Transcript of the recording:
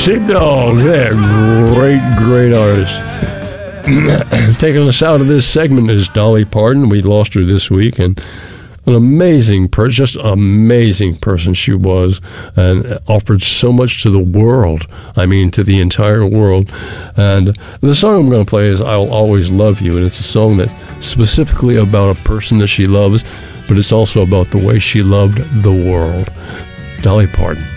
Sheepdog, that great artist. Taking us out of this segment is Dolly Parton. We lost her this week, and an amazing person, just amazing person she was, and offered so much to the world. I mean, to the entire world. And the song I'm going to play is I'll Always Love You, and it's a song that's specifically about a person that she loves, but it's also about the way she loved the world. Dolly Parton.